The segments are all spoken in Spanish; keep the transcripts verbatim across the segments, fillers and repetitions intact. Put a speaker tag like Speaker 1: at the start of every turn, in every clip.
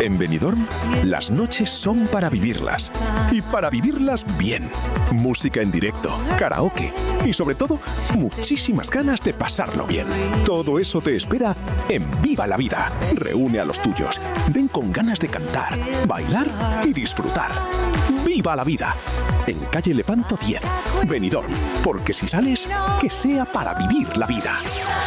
Speaker 1: En Benidorm, las noches son para vivirlas. Y para vivirlas bien. Música en directo, karaoke y sobre todo, muchísimas ganas de pasarlo bien. Todo eso te espera en Viva la Vida. Reúne a los tuyos. Ven con ganas de cantar, bailar y disfrutar. ¡Viva la Vida! En calle Lepanto diez, Benidorm. Porque si sales, que sea para vivir la vida.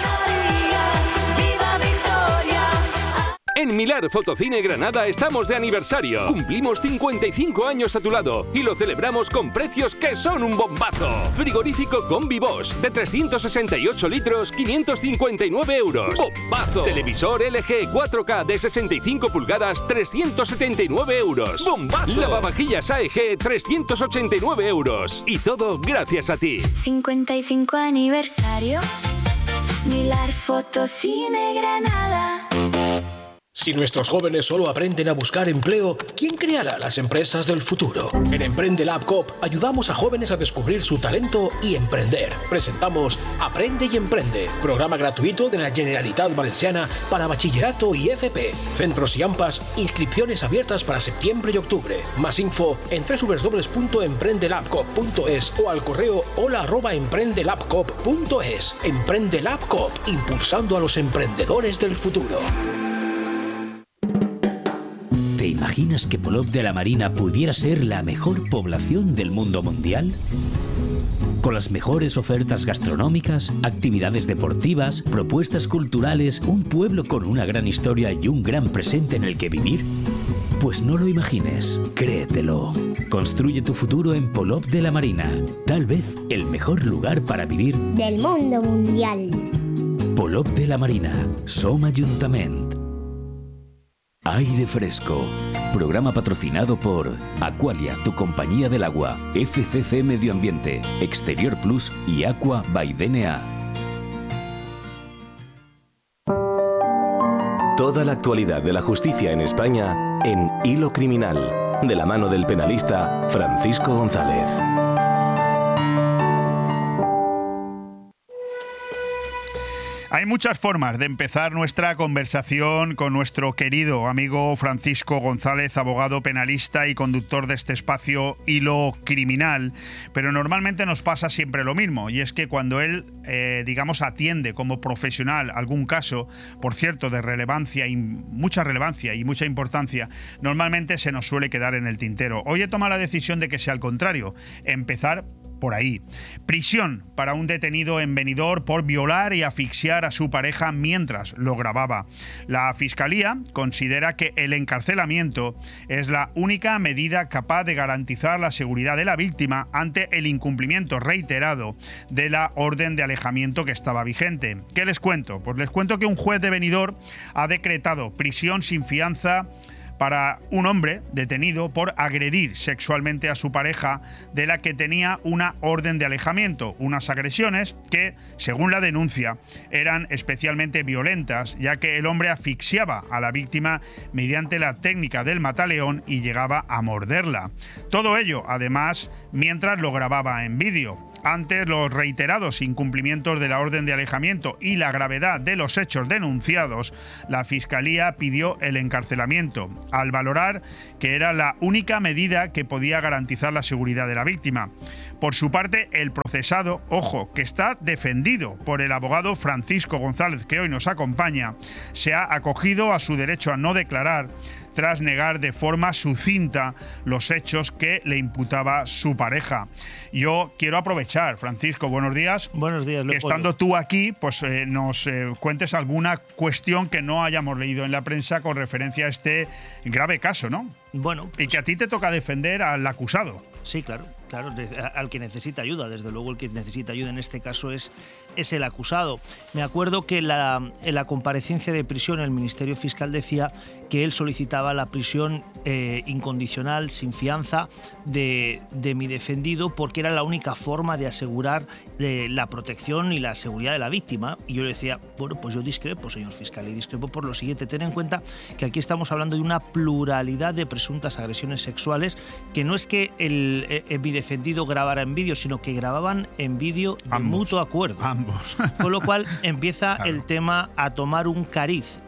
Speaker 2: En Milar Fotocine Granada estamos de aniversario. Cumplimos cincuenta y cinco años a tu lado y lo celebramos con precios que son un bombazo. Frigorífico Combi Bosch de trescientos sesenta y ocho litros, quinientos cincuenta y nueve euros. ¡Bombazo! Televisor L G cuatro K de sesenta y cinco pulgadas, trescientos setenta y nueve euros. ¡Bombazo! Lavavajillas A E G, trescientos ochenta y nueve euros. Y todo gracias a ti.
Speaker 3: cincuenta y cinco aniversario. Milar Fotocine Granada.
Speaker 4: Si nuestros jóvenes solo aprenden a buscar empleo, ¿quién creará las empresas del futuro? En Emprende Lab Coop ayudamos a jóvenes a descubrir su talento y emprender. Presentamos Aprende y Emprende, programa gratuito de la Generalitat Valenciana para bachillerato y F P. Centros y AMPAs, inscripciones abiertas para septiembre y octubre. Más info en doble u doble u doble u punto emprendelabcoop punto es o al correo hola arroba emprendelabcoop punto es. Emprende Lab Coop, impulsando a los emprendedores del futuro.
Speaker 5: ¿Te imaginas que Polop de la Marina pudiera ser la mejor población del mundo mundial? Con las mejores ofertas gastronómicas, actividades deportivas, propuestas culturales, un pueblo con una gran historia y un gran presente en el que vivir. Pues no lo imagines, créetelo. Construye tu futuro en Polop de la Marina. Tal vez el mejor lugar para vivir
Speaker 6: del mundo mundial.
Speaker 5: Polop de la Marina, Som Ajuntament. Aire Fresco. Programa patrocinado por Aqualia, tu compañía del agua, F C C Medio Ambiente, Exterior Plus y Aqua by D N A.
Speaker 7: Toda la actualidad de la justicia en España en Hilo Criminal, de la mano del penalista Francisco González.
Speaker 8: Hay muchas formas de empezar nuestra conversación con nuestro querido amigo Francisco González, abogado penalista y conductor de este espacio Hilo Criminal, pero normalmente nos pasa siempre lo mismo, y es que cuando él, eh, digamos, atiende como profesional algún caso, por cierto, de relevancia y mucha relevancia y mucha importancia, normalmente se nos suele quedar en el tintero. Hoy he tomado la decisión de que sea al contrario, empezar por ahí. Prisión para un detenido en Benidorm por violar y asfixiar a su pareja mientras lo grababa. La Fiscalía considera que el encarcelamiento es la única medida capaz de garantizar la seguridad de la víctima ante el incumplimiento reiterado de la orden de alejamiento que estaba vigente. ¿Qué les cuento? Pues les cuento que un juez de Benidorm ha decretado prisión sin fianza para un hombre detenido por agredir sexualmente a su pareja, de la que tenía una orden de alejamiento, unas agresiones que, según la denuncia, eran especialmente violentas, ya que el hombre asfixiaba a la víctima mediante la técnica del mataleón y llegaba a morderla. Todo ello, además, mientras lo grababa en vídeo. Ante los reiterados incumplimientos de la orden de alejamiento y la gravedad de los hechos denunciados, la Fiscalía pidió el encarcelamiento, al valorar que era la única medida que podía garantizar la seguridad de la víctima. Por su parte, el procesado, ojo, que está defendido por el abogado Francisco González, que hoy nos acompaña, se ha acogido a su derecho a no declarar, tras negar de forma sucinta los hechos que le imputaba su pareja. Yo quiero aprovechar, Francisco, buenos días.
Speaker 9: Buenos días, Leopoldo.
Speaker 8: Estando tú aquí, pues eh, nos eh, cuentes alguna cuestión que no hayamos leído en la prensa con referencia a este grave caso, ¿no?
Speaker 9: Bueno, pues,
Speaker 8: y que a ti te toca defender al acusado.
Speaker 9: Sí, claro, claro, al que necesita ayuda. Desde luego, el que necesita ayuda en este caso es, es el acusado. Me acuerdo que la, en la comparecencia de prisión el Ministerio Fiscal decía que él solicitaba la prisión eh, incondicional, sin fianza, de, de mi defendido, porque era la única forma de asegurar eh, la protección y la seguridad de la víctima. Y yo le decía, bueno, pues yo discrepo, señor fiscal, y discrepo por lo siguiente. Ten en cuenta que aquí estamos hablando de una pluralidad de presuntas agresiones sexuales, que no es que el, eh, mi defendido grabara en vídeo, sino que grababan en vídeo de
Speaker 8: ambos,
Speaker 9: mutuo acuerdo.
Speaker 8: Ambos.
Speaker 9: Con lo cual empieza
Speaker 8: claro.
Speaker 9: el tema a tomar un cariz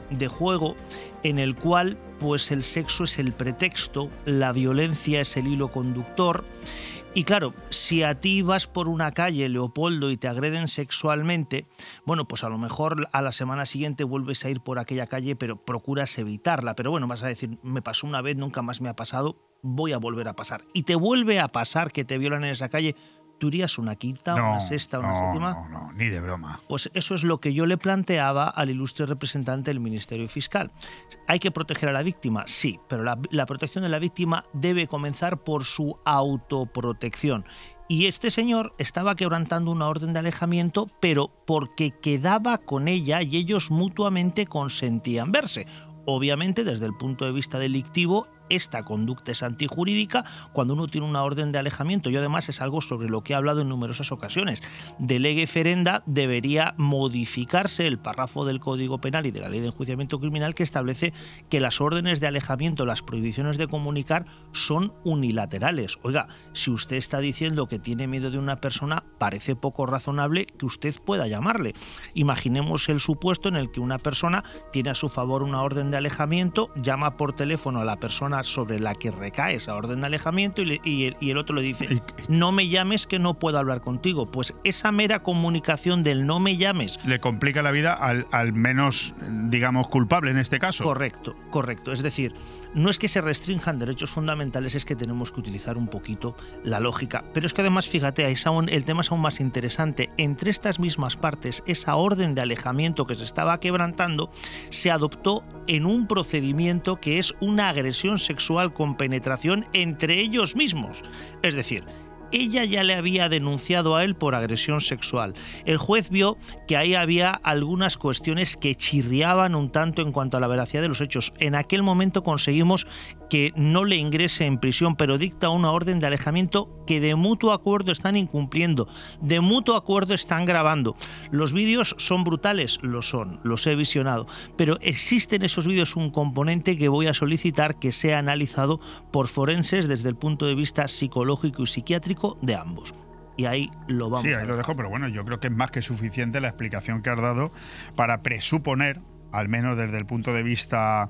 Speaker 9: de juego en el cual pues el sexo es el pretexto, la violencia es el hilo conductor. Y claro, si a ti vas por una calle, Leopoldo, y te agreden sexualmente, bueno, pues a lo mejor a la semana siguiente vuelves a ir por aquella calle, pero procuras evitarla. Pero bueno, vas a decir, me pasó una vez, nunca más me ha pasado, voy a volver a pasar. Y te vuelve a pasar que te violan en esa calle, ¿tú irías una quinta,
Speaker 8: no,
Speaker 9: una sexta, una
Speaker 8: no,
Speaker 9: séptima?
Speaker 8: No, no, ni de broma.
Speaker 9: Pues eso es lo que yo le planteaba al ilustre representante del Ministerio Fiscal. ¿Hay que proteger a la víctima? Sí, pero la, la protección de la víctima debe comenzar por su autoprotección. Y este señor estaba quebrantando una orden de alejamiento, pero porque quedaba con ella y ellos mutuamente consentían verse. Obviamente, desde el punto de vista delictivo, esta conducta es antijurídica cuando uno tiene una orden de alejamiento. Y además es algo sobre lo que he hablado en numerosas ocasiones. De lege ferenda debería modificarse el párrafo del Código Penal y de la Ley de Enjuiciamiento Criminal que establece que las órdenes de alejamiento, las prohibiciones de comunicar son unilaterales. Oiga, si usted está diciendo que tiene miedo de una persona, parece poco razonable que usted pueda llamarle. Imaginemos el supuesto en el que una persona tiene a su favor una orden de alejamiento, llama por teléfono a la persona sobre la que recae esa orden de alejamiento y, le, y, el, y el otro le dice, no me llames que no puedo hablar contigo. Pues esa mera comunicación del no me llames
Speaker 8: le complica la vida al, al menos, digamos, culpable en este caso.
Speaker 9: Correcto, correcto. Es decir, no es que se restrinjan derechos fundamentales, es que tenemos que utilizar un poquito la lógica. Pero es que además, fíjate, es aún, el tema es aún más interesante. Entre estas mismas partes, esa orden de alejamiento que se estaba quebrantando se adoptó en un procedimiento que es una agresión sexual con penetración entre ellos mismos. Es decir, ella ya le había denunciado a él por agresión sexual. El juez vio que ahí había algunas cuestiones que chirriaban un tanto en cuanto a la veracidad de los hechos. En aquel momento conseguimos que no le ingrese en prisión, pero dicta una orden de alejamiento que de mutuo acuerdo están incumpliendo, de mutuo acuerdo están grabando. Los vídeos son brutales, lo son, los he visionado, pero existe en esos vídeos un componente que voy a solicitar que sea analizado por forenses desde el punto de vista psicológico y psiquiátrico de ambos. Y ahí lo vamos.
Speaker 8: Sí, ahí lo dejo, pero bueno, yo creo que es más que suficiente la explicación que has dado para presuponer, al menos desde el punto de vista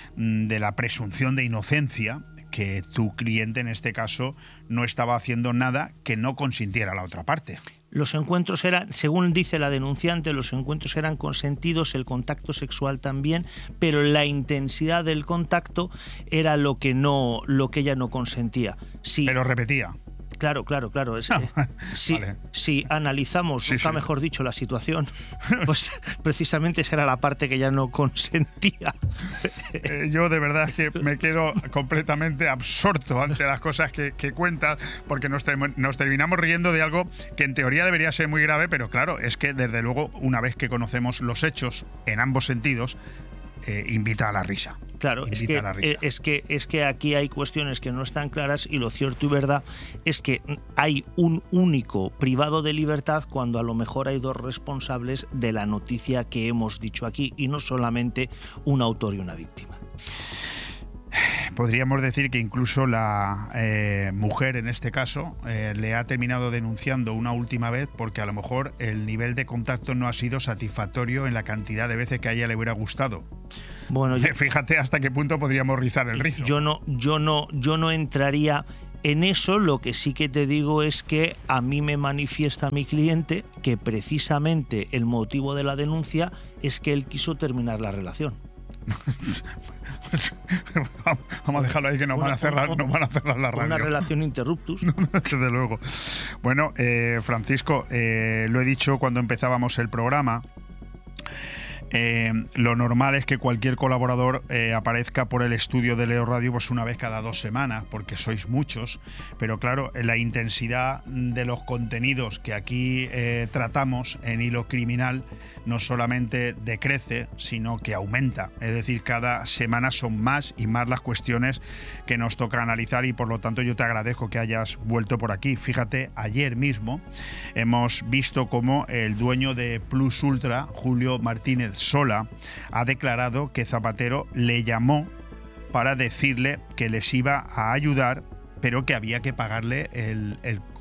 Speaker 8: de la presunción de inocencia, que tu cliente en este caso no estaba haciendo nada que no consintiera la otra parte.
Speaker 9: Los encuentros eran, según dice la denunciante, los encuentros eran consentidos, el contacto sexual también, pero la intensidad del contacto era lo que no, lo que ella no consentía. Sí.
Speaker 8: Pero repetía.
Speaker 9: Claro, claro, claro. Es que si, vale. si analizamos, sí, nunca sí. mejor dicho, la situación, pues precisamente esa era la parte que ya no consentía.
Speaker 8: Eh, yo de verdad que me quedo completamente absorto ante las cosas que, que cuentas, porque nos, te, nos terminamos riendo de algo que en teoría debería ser muy grave, pero claro, es que desde luego, una vez que conocemos los hechos en ambos sentidos, eh, invita a la risa.
Speaker 9: Claro, es que, es, que, es que aquí hay cuestiones que no están claras y lo cierto y verdad es que hay un único privado de libertad cuando a lo mejor hay dos responsables de la noticia que hemos dicho aquí y no solamente un autor y una víctima.
Speaker 8: Podríamos decir que incluso la eh, mujer en este caso eh, le ha terminado denunciando una última vez porque a lo mejor el nivel de contacto no ha sido satisfactorio en la cantidad de veces que a ella le hubiera gustado. Bueno, yo, fíjate hasta qué punto podríamos rizar el rizo.
Speaker 9: Yo no, yo no, yo no entraría en eso. Lo que sí que te digo es que a mí me manifiesta mi cliente que precisamente el motivo de la denuncia es que él quiso terminar la relación.
Speaker 8: Vamos a dejarlo ahí que nos, una, van, a cerrar, una, nos van a cerrar la radio.
Speaker 9: Una relación interruptus.
Speaker 8: Desde luego. Bueno, eh, Francisco, eh, lo he dicho cuando empezábamos el programa. Eh, lo normal es que cualquier colaborador eh, aparezca por el estudio de Leo Radio pues una vez cada dos semanas, porque sois muchos, pero claro, la intensidad de los contenidos que aquí eh, tratamos en Hilo Criminal no solamente decrece, sino que aumenta. Es decir, cada semana son más y más las cuestiones que nos toca analizar y por lo tanto yo te agradezco que hayas vuelto por aquí. Fíjate, ayer mismo hemos visto cómo el dueño de Plus Ultra, Julio Martínez Sola, ha declarado que Zapatero le llamó para decirle que les iba a ayudar, pero que había que pagarle el, el,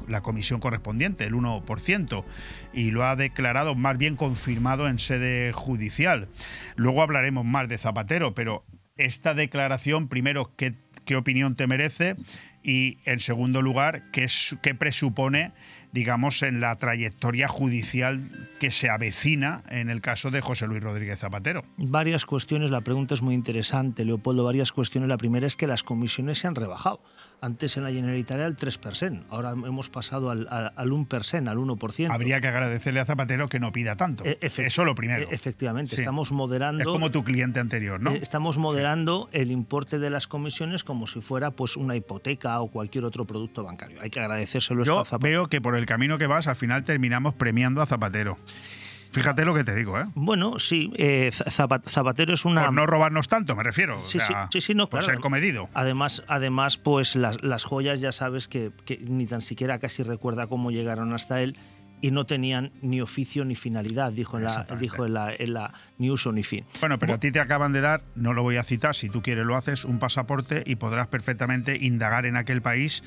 Speaker 8: la comisión correspondiente, el uno por ciento, y lo ha declarado, más bien confirmado, en sede judicial. Luego hablaremos más de Zapatero, pero esta declaración, primero, ¿qué, qué opinión te merece? Y, en segundo lugar, ¿qué, qué presupone, digamos, en la trayectoria judicial que se avecina en el caso de José Luis Rodríguez Zapatero?
Speaker 9: Varias cuestiones, la pregunta es muy interesante, Leopoldo, varias cuestiones. La primera es que las comisiones se han rebajado. Antes en la Generalitat era el tres por ciento, ahora hemos pasado al, al, al uno por ciento, al uno por ciento.
Speaker 8: Habría que agradecerle a Zapatero que no pida tanto. E Eso lo primero.
Speaker 9: Efectivamente,
Speaker 8: sí.
Speaker 9: Estamos moderando...
Speaker 8: Es como tu cliente anterior, ¿no?
Speaker 9: Estamos moderando sí. el importe de las comisiones como si fuera pues una hipoteca o cualquier otro producto bancario. Hay que agradecérselo.
Speaker 8: Yo
Speaker 9: a Zapatero.
Speaker 8: Veo que por el camino que vas, al final terminamos premiando a Zapatero. Fíjate lo que te digo, ¿eh?
Speaker 9: Bueno, sí, eh, Zapatero es una...
Speaker 8: Por no robarnos tanto, me refiero.
Speaker 9: Sí,
Speaker 8: o sea,
Speaker 9: sí, sí, sí, no,
Speaker 8: por
Speaker 9: claro.
Speaker 8: ser comedido.
Speaker 9: Además, además pues las, las joyas ya sabes que, que ni tan siquiera casi recuerda cómo llegaron hasta él y no tenían ni oficio ni finalidad, dijo en la, dijo en la, en la ni uso ni fin.
Speaker 8: Bueno, pero a ti te acaban de dar, no lo voy a citar, si tú quieres lo haces, un pasaporte y podrás perfectamente indagar en aquel país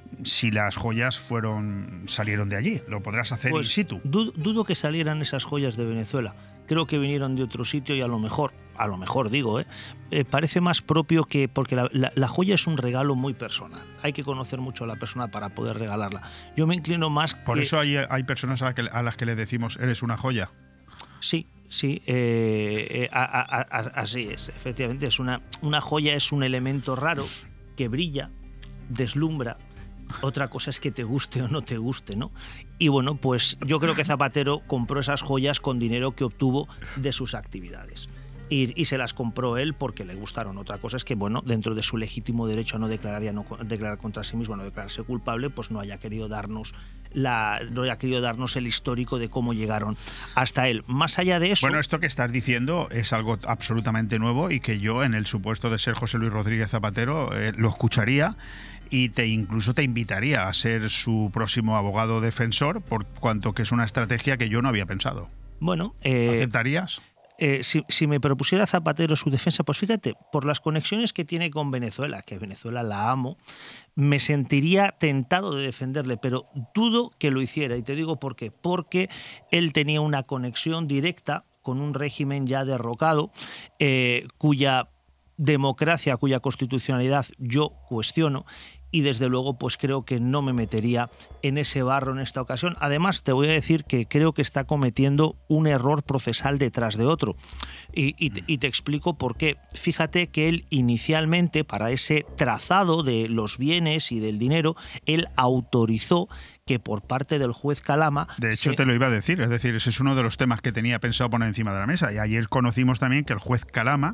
Speaker 8: si las joyas fueron salieron de allí. Lo podrás hacer
Speaker 9: pues,
Speaker 8: in situ.
Speaker 9: Dudo, dudo que salieran esas joyas de Venezuela. Creo que vinieron de otro sitio y a lo mejor, a lo mejor digo, ¿eh? Eh, parece más propio que... Porque la, la, la joya es un regalo muy personal. Hay que conocer mucho a la persona para poder regalarla. Yo me inclino más...
Speaker 8: Por
Speaker 9: que,
Speaker 8: eso hay, hay personas a, la que, a las que le decimos, eres una joya.
Speaker 9: Sí, sí, eh, eh, a, a, a, así es, efectivamente. Es una, una joya es un elemento raro que brilla, deslumbra. Otra cosa es que te guste o no te guste, ¿no? Y bueno, pues yo creo que Zapatero compró esas joyas con dinero que obtuvo de sus actividades. Y, y se las compró él porque le gustaron. Otra cosa es que, bueno, dentro de su legítimo derecho a no declarar y a no declarar contra sí mismo, a no declararse culpable, pues no haya querido darnos la, no haya querido darnos el histórico de cómo llegaron hasta él. Más allá de eso...
Speaker 8: Bueno, esto que estás diciendo es algo absolutamente nuevo y que yo, en el supuesto de ser José Luis Rodríguez Zapatero, eh, lo escucharía y te incluso te invitaría a ser su próximo abogado defensor, por cuanto que es una estrategia que yo no había pensado.
Speaker 9: Bueno, eh,
Speaker 8: ¿aceptarías?
Speaker 9: Eh, si, si me propusiera Zapatero su defensa, pues fíjate, por las conexiones que tiene con Venezuela, que Venezuela la amo, me sentiría tentado de defenderle, pero dudo que lo hiciera. Y te digo por qué. Porque él tenía una conexión directa con un régimen ya derrocado, eh, cuya democracia, cuya constitucionalidad yo cuestiono, y desde luego pues creo que no me metería en ese barro en esta ocasión. Además te voy a decir que creo que está cometiendo un error procesal detrás de otro y, y, te, y te explico por qué. Fíjate que él inicialmente, para ese trazado de los bienes y del dinero, él autorizó que por parte del juez Calama...
Speaker 8: De hecho,
Speaker 9: se...
Speaker 8: te lo iba a decir, es decir, ese es uno de los temas que tenía pensado poner encima de la mesa. Y ayer conocimos también que el juez Calama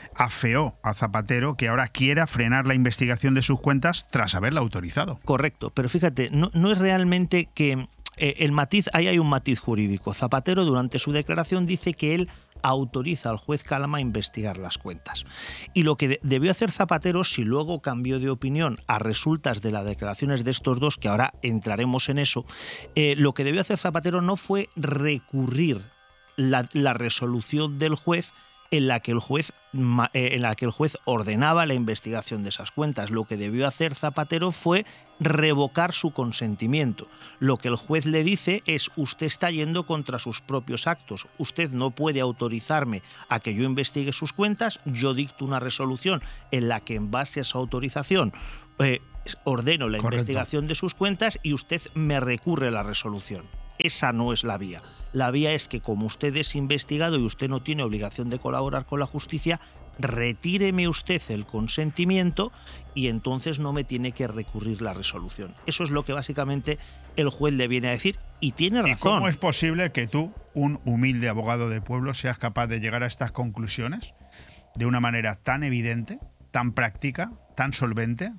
Speaker 8: afeó a Zapatero que ahora quiera frenar la investigación de sus cuentas tras haberla autorizado.
Speaker 9: Correcto, pero fíjate, no, no es realmente que eh, el matiz, ahí hay un matiz jurídico. Zapatero durante su declaración dice que él autoriza al juez Calama a investigar las cuentas. Y lo que de, debió hacer Zapatero, si luego cambió de opinión a resultas de las declaraciones de estos dos, que ahora entraremos en eso, eh, lo que debió hacer Zapatero no fue recurrir la, la resolución del juez en la que el juez en la que el juez ordenaba la investigación de esas cuentas. Lo que debió hacer Zapatero fue revocar su consentimiento. Lo que el juez le dice es: usted está yendo contra sus propios actos, usted no puede autorizarme a que yo investigue sus cuentas, yo dicto una resolución en la que en base a esa autorización eh, ordeno la
Speaker 8: Correcto.
Speaker 9: investigación de sus cuentas y usted me recurre la resolución. Esa no es la vía. La vía es que, como usted es investigado y usted no tiene obligación de colaborar con la justicia, retíreme usted el consentimiento y entonces no me tiene que recurrir la resolución. Eso es lo que básicamente el juez le viene a decir y tiene razón.
Speaker 8: ¿Y cómo es posible que tú, un humilde abogado de pueblo, seas capaz de llegar a estas conclusiones de una manera tan evidente, tan práctica, tan solvente,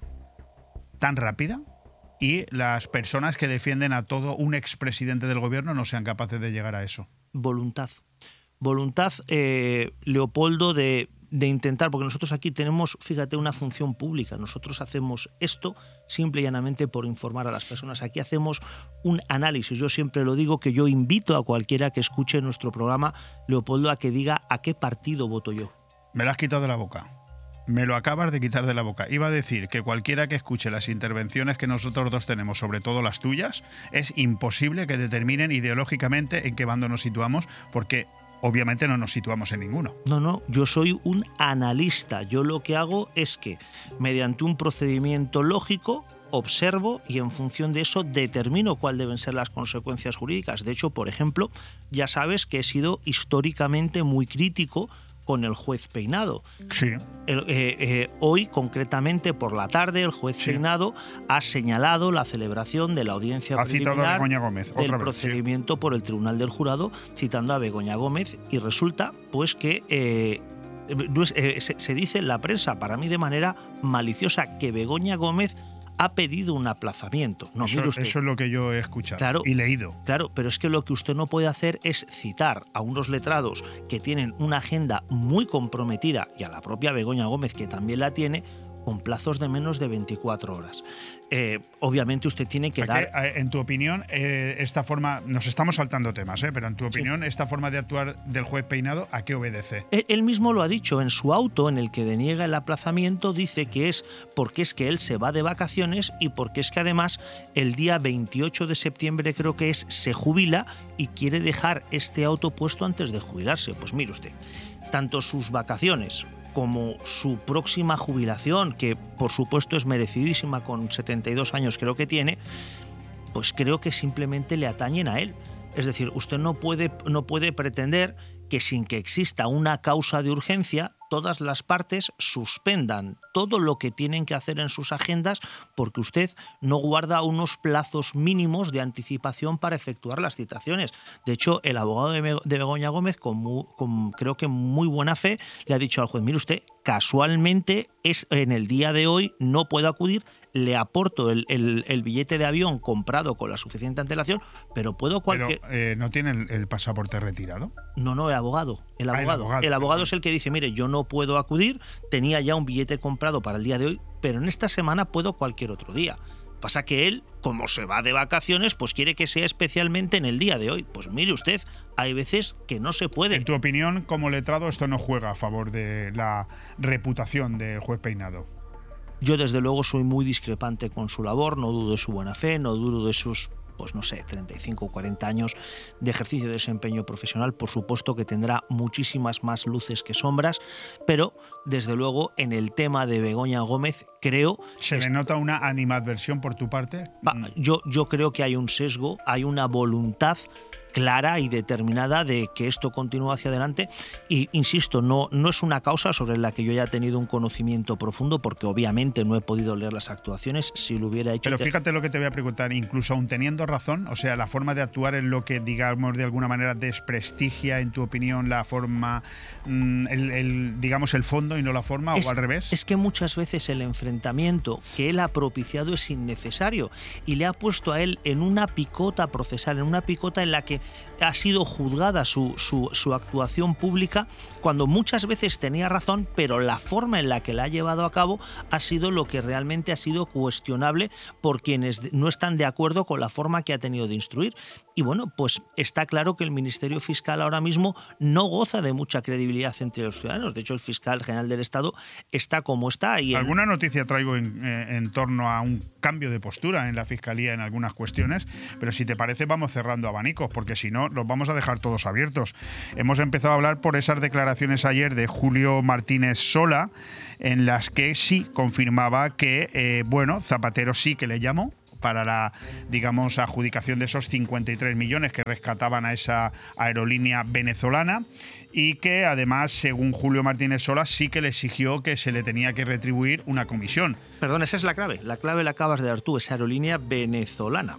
Speaker 8: tan rápida? Y las personas que defienden a todo un expresidente del gobierno no sean capaces de llegar a eso.
Speaker 9: Voluntad. Voluntad, eh, Leopoldo, de, de intentar, porque nosotros aquí tenemos, fíjate, una función pública. Nosotros hacemos esto simple y llanamente por informar a las personas. Aquí hacemos un análisis. Yo siempre lo digo, que yo invito a cualquiera que escuche nuestro programa, Leopoldo, a que diga a qué partido voto yo.
Speaker 8: Me lo has quitado de la boca. Me lo acabas de quitar de la boca. Iba a decir que cualquiera que escuche las intervenciones que nosotros dos tenemos, sobre todo las tuyas, es imposible que determinen ideológicamente en qué bando nos situamos, porque obviamente no nos situamos en ninguno.
Speaker 9: No, no, yo soy un analista. Yo lo que hago es que, mediante un procedimiento lógico, observo y en función de eso determino cuáles deben ser las consecuencias jurídicas. De hecho, por ejemplo, ya sabes que he sido históricamente muy crítico con el juez Peinado.
Speaker 8: Sí.
Speaker 9: El, eh, eh, hoy, concretamente, por la tarde, el juez sí. Peinado ha señalado la celebración de la audiencia
Speaker 8: ha
Speaker 9: preliminar
Speaker 8: citado a Begoña Gómez, otra
Speaker 9: del
Speaker 8: vez,
Speaker 9: procedimiento
Speaker 8: sí.
Speaker 9: por el Tribunal del Jurado, citando a Begoña Gómez, y resulta pues que eh, eh, se, se dice en la prensa, para mí de manera maliciosa, que Begoña Gómez ha pedido un aplazamiento. No,
Speaker 8: eso,
Speaker 9: mire usted.
Speaker 8: Eso es lo que yo he escuchado
Speaker 9: claro,
Speaker 8: y leído.
Speaker 9: Claro, pero es que lo que usted no puede hacer es citar a unos letrados que tienen una agenda muy comprometida y a la propia Begoña Gómez, que también la tiene, con plazos de menos de veinticuatro horas. Eh, obviamente usted tiene que dar...
Speaker 8: Que, en tu opinión, eh, esta forma... Nos estamos saltando temas, ¿eh? Pero en tu opinión, sí. esta forma de actuar del juez Peinado, ¿a qué obedece?
Speaker 9: Él, él mismo lo ha dicho en su auto, en el que deniega el aplazamiento, dice que es porque es que él se va de vacaciones y porque es que además el día veintiocho de septiembre, creo que es, se jubila y quiere dejar este auto puesto antes de jubilarse. Pues mire usted, tanto sus vacaciones como su próxima jubilación, que por supuesto es merecidísima con setenta y dos años creo que tiene, pues creo que simplemente le atañen a él. Es decir, usted no puede, no puede pretender que sin que exista una causa de urgencia, todas las partes suspendan todo lo que tienen que hacer en sus agendas porque usted no guarda unos plazos mínimos de anticipación para efectuar las citaciones. De hecho, el abogado de, de Begoña Gómez, con, muy, con creo que muy buena fe, le ha dicho al juez, mire usted, casualmente es, en el día de hoy no puedo acudir, le aporto el, el, el billete de avión comprado con la suficiente antelación, pero puedo cualquier...
Speaker 8: Pero, eh, ¿no tiene el, el pasaporte retirado?
Speaker 9: No, no, el abogado. El abogado,
Speaker 8: ah, el abogado,
Speaker 9: el abogado es el que dice, mire, yo no puedo acudir, tenía ya un billete comprado para el día de hoy, pero en esta semana puedo cualquier otro día. Pasa que él, como se va de vacaciones, pues quiere que sea especialmente en el día de hoy. Pues mire usted, hay veces que no se puede.
Speaker 8: En tu opinión, como letrado, esto no juega a favor de la reputación del juez Peinado.
Speaker 9: Yo desde luego soy muy discrepante con su labor, no dudo de su buena fe, no dudo de sus, pues no sé, treinta y cinco o cuarenta años de ejercicio de desempeño profesional. Por supuesto que tendrá muchísimas más luces que sombras, pero desde luego en el tema de Begoña Gómez creo...
Speaker 8: ¿Se le nota una animadversión por tu parte?
Speaker 9: Yo, yo creo que hay un sesgo, hay una voluntad clara y determinada de que esto continúe hacia adelante y, insisto, no, no es una causa sobre la que yo haya tenido un conocimiento profundo porque obviamente no he podido leer las actuaciones. Si lo hubiera hecho...
Speaker 8: Pero fíjate lo que te voy a preguntar, incluso aun teniendo razón, o sea, la forma de actuar es lo que, digamos, de alguna manera desprestigia, en tu opinión, la forma, el, el, digamos, el fondo y no la forma, es, o al revés.
Speaker 9: Es que muchas veces el enfrentamiento que él ha propiciado es innecesario y le ha puesto a él en una picota procesal, en una picota en la que ha sido juzgada su, su, su actuación pública cuando muchas veces tenía razón, pero la forma en la que la ha llevado a cabo ha sido lo que realmente ha sido cuestionable por quienes no están de acuerdo con la forma que ha tenido de instruir. Y bueno, pues está claro que el Ministerio Fiscal ahora mismo no goza de mucha credibilidad entre los ciudadanos. De hecho, el fiscal general del Estado está como está. Y en...
Speaker 8: Alguna noticia traigo en, eh, en torno a un cambio de postura en la Fiscalía en algunas cuestiones, pero si te parece vamos cerrando abanicos, porque si no los vamos a dejar todos abiertos. Hemos empezado a hablar por esas declaraciones ayer de Julio Martínez Sola, en las que sí confirmaba que, eh, bueno, Zapatero sí que le llamó para la, digamos, adjudicación de esos cincuenta y tres millones que rescataban a esa aerolínea venezolana y que además, según Julio Martínez Sola, sí que le exigió que se le tenía que retribuir una comisión.
Speaker 9: Perdón, esa es la clave. La clave la acabas de dar tú, esa aerolínea venezolana.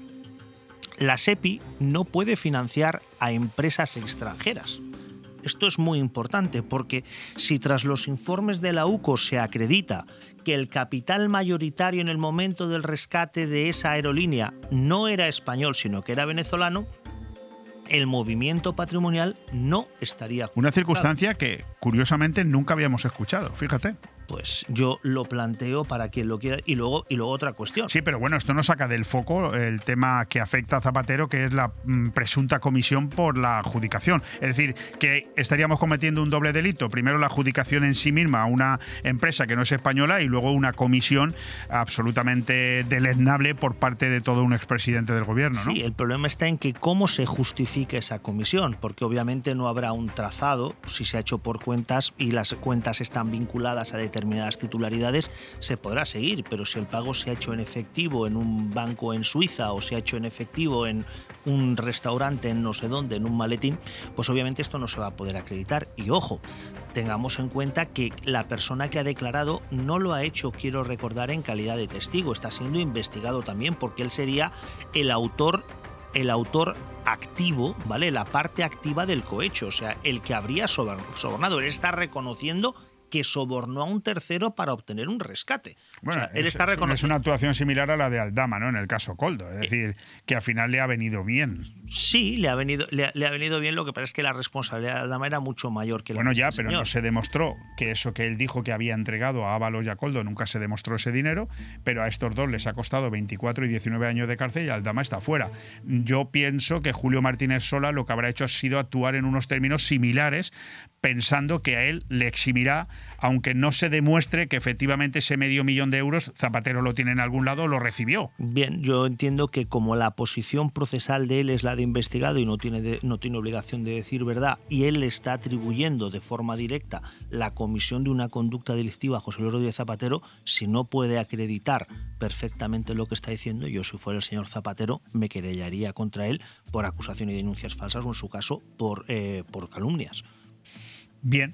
Speaker 9: La SEPI no puede financiar a empresas extranjeras. Esto es muy importante porque si tras los informes de la U C O se acredita que el capital mayoritario en el momento del rescate de esa aerolínea no era español, sino que era venezolano, el movimiento patrimonial no estaría justificado.
Speaker 8: Una circunstancia que, curiosamente, nunca habíamos escuchado, fíjate.
Speaker 9: pues yo lo planteo para quien lo quiera. Y luego, y luego otra cuestión.
Speaker 8: Sí, pero bueno, esto no saca del foco el tema que afecta a Zapatero, que es la mm, presunta comisión por la adjudicación. Es decir, que estaríamos cometiendo un doble delito. Primero la adjudicación en sí misma a una empresa que no es española y luego una comisión absolutamente deleznable por parte de todo un expresidente del gobierno, ¿no?
Speaker 9: Sí, el problema está en que cómo se justifica esa comisión, porque obviamente no habrá un trazado. Si se ha hecho por cuentas y las cuentas están vinculadas a determinadas titularidades, se podrá seguir, pero si el pago se ha hecho en efectivo en un banco en Suiza o se ha hecho en efectivo en un restaurante en no sé dónde, en un maletín, pues obviamente esto no se va a poder acreditar. Y ojo, tengamos en cuenta que la persona que ha declarado no lo ha hecho, quiero recordar, en calidad de testigo, está siendo investigado también porque él sería el autor el autor activo, ¿vale? La parte activa del cohecho, o sea, el que habría sobornado. Él está reconociendo que sobornó a un tercero para obtener un rescate.
Speaker 8: Bueno,
Speaker 9: o sea, él
Speaker 8: es,
Speaker 9: está reconociendo...
Speaker 8: es una actuación similar a la de Aldama, ¿no? En el caso Koldo. Es decir, que al final le ha venido bien.
Speaker 9: Sí, le ha venido, le, le ha venido bien, lo que pasa es que la responsabilidad de Aldama era mucho mayor que la
Speaker 8: Bueno,
Speaker 9: de
Speaker 8: ya,
Speaker 9: este
Speaker 8: pero
Speaker 9: señor.
Speaker 8: no se demostró que eso que él dijo que había entregado a Ábalos y a Koldo, nunca se demostró ese dinero, pero a estos dos les ha costado veinticuatro y diecinueve años de cárcel y Aldama está fuera. Yo pienso que Julio Martínez Sola lo que habrá hecho ha sido actuar en unos términos similares, pensando que a él le eximirá, aunque no se demuestre que efectivamente ese medio millón de euros Zapatero lo tiene en algún lado, lo recibió.
Speaker 9: Bien, yo entiendo que como la posición procesal de él es la de investigado y no tiene, de, no tiene obligación de decir verdad, y él le está atribuyendo de forma directa la comisión de una conducta delictiva a José Luis Rodríguez Zapatero, si no puede acreditar perfectamente lo que está diciendo, yo si fuera el señor Zapatero me querellaría contra él por acusación y denuncias falsas o en su caso por, eh, por calumnias.
Speaker 8: Bien,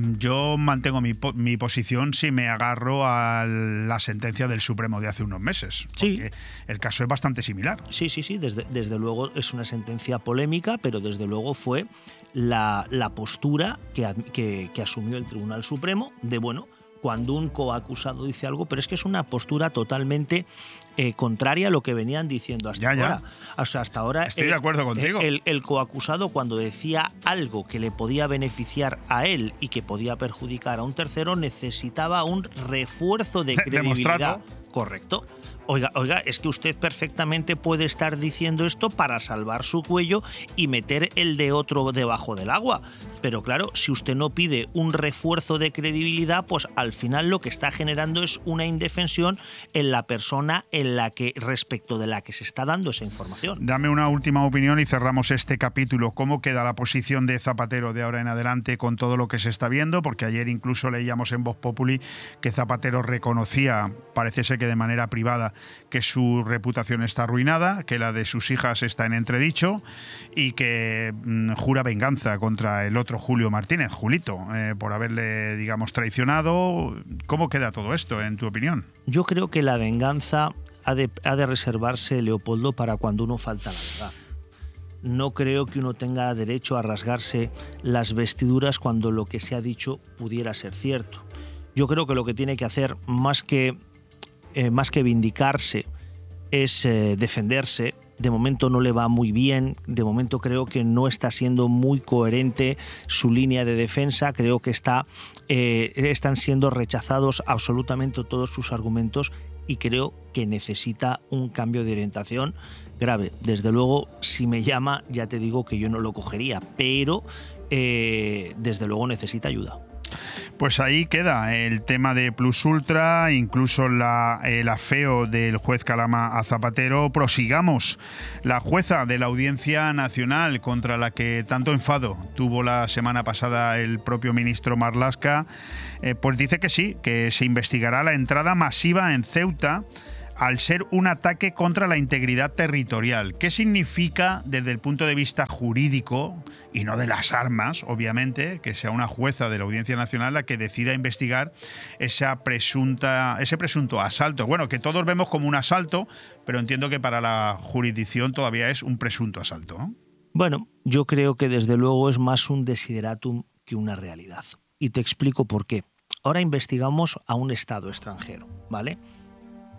Speaker 8: yo mantengo mi, mi posición si me agarro a la sentencia del Supremo de hace unos meses. Porque sí. El caso es bastante similar.
Speaker 9: Sí, sí, sí, desde, desde luego es una sentencia polémica, pero desde luego fue la, la postura que, que, que asumió el Tribunal Supremo de, bueno, cuando un coacusado dice algo, pero es que es una postura totalmente eh, contraria a lo que venían diciendo hasta
Speaker 8: ya, ya.
Speaker 9: ahora. O sea, hasta ahora
Speaker 8: Estoy
Speaker 9: el,
Speaker 8: de acuerdo contigo.
Speaker 9: El, el coacusado, cuando decía algo que le podía beneficiar a él y que podía perjudicar a un tercero, necesitaba un refuerzo de credibilidad.
Speaker 8: Demostrarlo.
Speaker 9: Correcto. Oiga, oiga, es que usted perfectamente puede estar diciendo esto para salvar su cuello y meter el de otro debajo del agua. Pero claro, si usted no pide un refuerzo de credibilidad, pues al final lo que está generando es una indefensión en la persona en la que, respecto de la que se está dando esa información.
Speaker 8: Dame una última opinión y cerramos este capítulo. ¿Cómo queda la posición de Zapatero de ahora en adelante con todo lo que se está viendo? Porque ayer incluso leíamos en Voz Populi que Zapatero reconocía, parece ser que de manera privada, que su reputación está arruinada, que la de sus hijas está en entredicho y que mmm, jura venganza contra el otro Julio Martínez, Julito, eh, por haberle, digamos, traicionado. ¿Cómo queda todo esto, en tu opinión?
Speaker 9: Yo creo que la venganza ha de, ha de reservarse, Leopoldo, para cuando uno falta la verdad. No creo que uno tenga derecho a rasgarse las vestiduras cuando lo que se ha dicho pudiera ser cierto. Yo creo que lo que tiene que hacer, más que Eh, más que vindicarse, es eh, defenderse. De momento no le va muy bien, de momento creo que no está siendo muy coherente su línea de defensa, creo que está, eh, están siendo rechazados absolutamente todos sus argumentos y creo que necesita un cambio de orientación grave. Desde luego, si me llama, ya te digo que yo no lo cogería, pero eh, desde luego necesita ayuda.
Speaker 8: Pues ahí queda el tema de Plus Ultra, incluso la, el afeo del juez Calama a Zapatero. Prosigamos. La jueza de la Audiencia Nacional, contra la que tanto enfado tuvo la semana pasada el propio ministro Marlaska, eh, pues dice que sí, que se investigará la entrada masiva en Ceuta al ser un ataque contra la integridad territorial. ¿Qué significa desde el punto de vista jurídico, y no de las armas, obviamente, que sea una jueza de la Audiencia Nacional la que decida investigar esa presunta, ese presunto asalto? Bueno, que todos vemos como un asalto, pero entiendo que para la jurisdicción todavía es un presunto asalto, ¿no?
Speaker 9: Bueno, yo creo que desde luego es más un desideratum que una realidad. Y te explico por qué. Ahora investigamos a un Estado extranjero, ¿vale?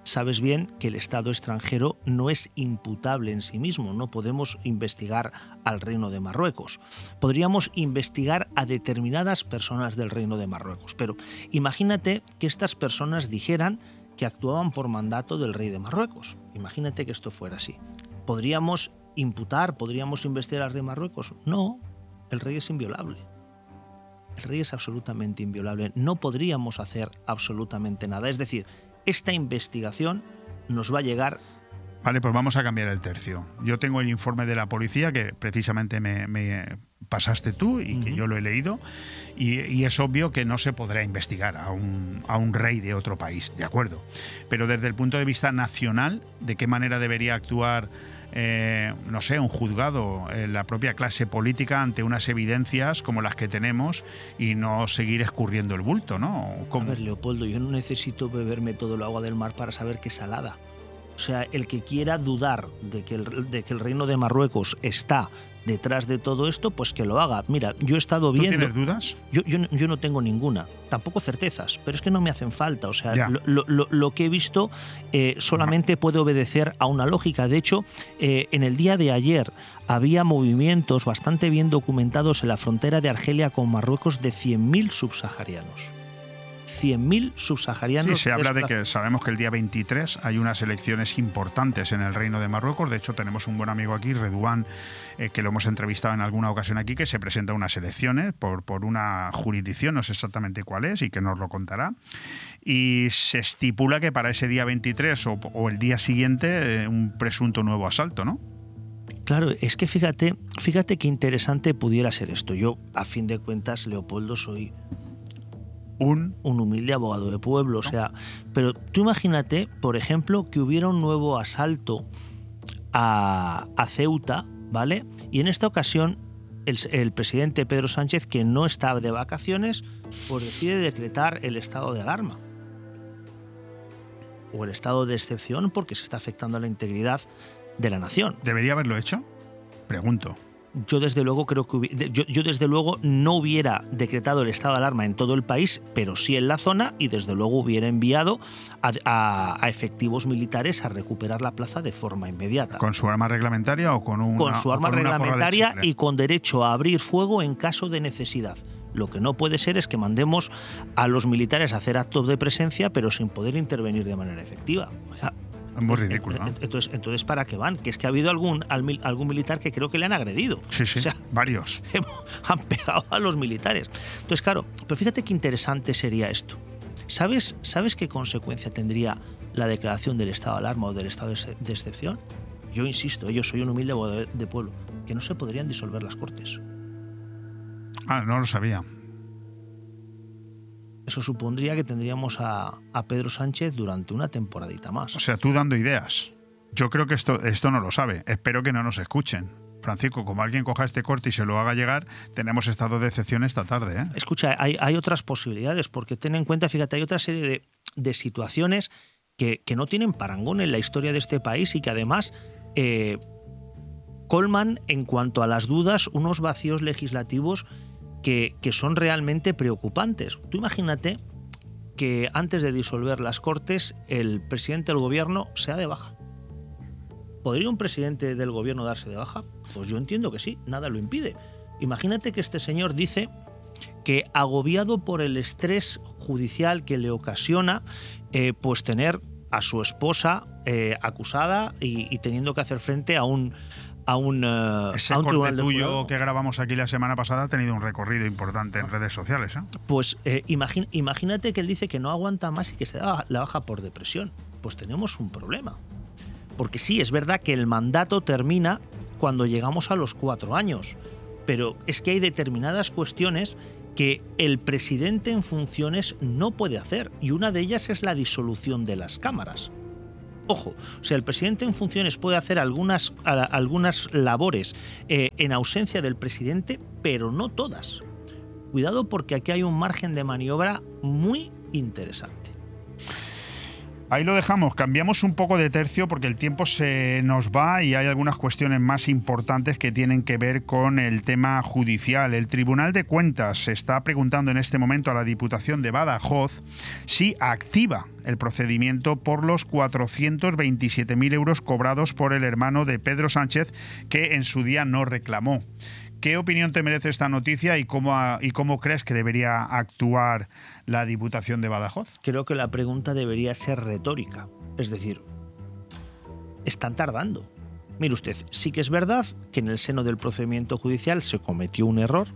Speaker 9: sabes bien que el Estado extranjero no es imputable en sí mismo, no podemos investigar al Reino de Marruecos. Podríamos investigar a determinadas personas del Reino de Marruecos, pero imagínate que estas personas dijeran que actuaban por mandato del rey de Marruecos. Imagínate que esto fuera así. ¿Podríamos imputar, podríamos investigar al rey de Marruecos? No, el rey es inviolable. El rey es absolutamente inviolable. No podríamos hacer absolutamente nada. Es decir, esta investigación nos va a llegar...
Speaker 8: Vale, pues vamos a cambiar el tercio. Yo tengo el informe de la policía que precisamente me, me pasaste tú y que uh-huh. yo lo he leído y, y es obvio que no se podrá investigar a un, a un rey de otro país, de acuerdo. Pero desde el punto de vista nacional, ¿de qué manera debería actuar, eh, no sé, un juzgado, eh, la propia clase política ante unas evidencias como las que tenemos y no seguir escurriendo el bulto, ¿no? ¿Cómo?
Speaker 9: A ver, Leopoldo, yo no necesito beberme todo el agua del mar para saber que es salada. O sea, el que quiera dudar de que el, de que el Reino de Marruecos está detrás de todo esto, pues que lo haga. Mira, yo he estado viendo...
Speaker 8: ¿Tú tienes dudas?
Speaker 9: Yo, yo, yo no tengo ninguna, tampoco certezas, pero es que no me hacen falta. O sea, lo, lo, lo que he visto eh, solamente puede obedecer a una lógica. De hecho, eh, en el día de ayer había movimientos bastante bien documentados en la frontera de Argelia con Marruecos de cien mil subsaharianos. cien mil subsaharianos.
Speaker 8: Sí, se habla de que sabemos que el día veintitrés hay unas elecciones importantes en el Reino de Marruecos. De hecho, tenemos un buen amigo aquí, Redouan, eh, que lo hemos entrevistado en alguna ocasión aquí, que se presenta a unas elecciones por, por una jurisdicción, no sé exactamente cuál es y que nos lo contará. Y se estipula que para ese día veintitrés o, o el día siguiente eh, un presunto nuevo asalto, ¿no?
Speaker 9: Claro, es que fíjate, fíjate qué interesante pudiera ser esto. Yo, a fin de cuentas, Leopoldo, soy... Un, un humilde abogado de pueblo, o sea, pero tú imagínate, por ejemplo, que hubiera un nuevo asalto a, a Ceuta, ¿vale? Y en esta ocasión el, el presidente Pedro Sánchez, que no está de vacaciones, pues decide decretar el estado de alarma o el estado de excepción porque se está afectando a la integridad de la nación.
Speaker 8: ¿Debería haberlo hecho? Pregunto.
Speaker 9: Yo desde luego creo que hubi- yo, yo desde luego no hubiera decretado el estado de alarma en todo el país, pero sí en la zona, y desde luego hubiera enviado a, a, a efectivos militares a recuperar la plaza de forma inmediata.
Speaker 8: ¿Con su arma reglamentaria o con una?
Speaker 9: Con su arma
Speaker 8: con
Speaker 9: reglamentaria y con derecho a abrir fuego en caso de necesidad. Lo que no puede ser es que mandemos a los militares a hacer actos de presencia, pero sin poder intervenir de manera efectiva. O sea,
Speaker 8: es muy ridículo, ¿no?
Speaker 9: Entonces, entonces, ¿para qué van? Que es que ha habido algún, algún militar que creo que le han agredido.
Speaker 8: Sí, sí, o sea, varios.
Speaker 9: Han pegado a los militares. Entonces, claro, pero fíjate qué interesante sería esto. ¿Sabes, ¿Sabes qué consecuencia tendría la declaración del estado de alarma o del estado de excepción? Yo insisto, yo soy un humilde abogado de pueblo, que no se podrían disolver las Cortes.
Speaker 8: Ah, no lo sabía.
Speaker 9: Eso supondría que tendríamos a, a Pedro Sánchez durante una temporadita más.
Speaker 8: O sea, tú dando ideas. Yo creo que esto, esto no lo sabe. Espero que no nos escuchen. Francisco, como alguien coja este corte y se lo haga llegar, tenemos estado de excepción esta tarde, ¿eh?
Speaker 9: Escucha, hay, hay otras posibilidades, porque ten en cuenta, fíjate, hay otra serie de, de situaciones que, que no tienen parangón en la historia de este país y que además eh, colman en cuanto a las dudas unos vacíos legislativos Que, que son realmente preocupantes. Tú imagínate que antes de disolver las Cortes el presidente del gobierno sea de baja. ¿Podría un presidente del gobierno darse de baja? Pues yo entiendo que sí, nada lo impide. Imagínate que este señor dice que, agobiado por el estrés judicial que le ocasiona, eh, pues tener a su esposa eh, acusada y, y teniendo que hacer frente a un a un, uh,
Speaker 8: Ese
Speaker 9: a un
Speaker 8: corte tuyo que grabamos aquí la semana pasada ha tenido un recorrido importante en redes sociales, ¿eh?
Speaker 9: Pues eh, imagín, imagínate que él dice que no aguanta más y que se da la baja por depresión. Pues tenemos un problema. Porque sí, es verdad que el mandato termina cuando llegamos a los cuatro años, pero es que hay determinadas cuestiones que el presidente en funciones no puede hacer, y una de ellas es la disolución de las cámaras. Ojo, o sea, el presidente en funciones puede hacer algunas, a, algunas labores eh, en ausencia del presidente, pero no todas. Cuidado, porque aquí hay un margen de maniobra muy interesante.
Speaker 8: Ahí lo dejamos, cambiamos un poco de tercio porque el tiempo se nos va y hay algunas cuestiones más importantes que tienen que ver con el tema judicial. El Tribunal de Cuentas se está preguntando en este momento a la Diputación de Badajoz si activa el procedimiento por los cuatrocientos veintisiete mil euros cobrados por el hermano de Pedro Sánchez, que en su día no reclamó. ¿Qué opinión te merece esta noticia y cómo, y cómo crees que debería actuar la Diputación de Badajoz?
Speaker 9: Creo que la pregunta debería ser retórica. Es decir, están tardando. Mire usted, sí que es verdad que en el seno del procedimiento judicial se cometió un error,